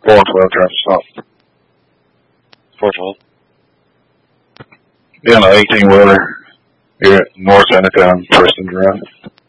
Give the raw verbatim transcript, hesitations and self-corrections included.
four twelve traffic stop. four twelve. Be on an eighteen wheeler here at North Seneca on Preston Drive.